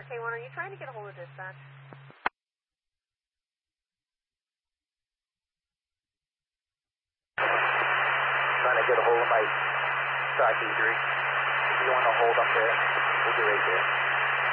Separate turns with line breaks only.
K1, are you trying to get a hold of dispatch?
Trying to get a hold of my tracking 3. If you want to hold up there, we'll be right there.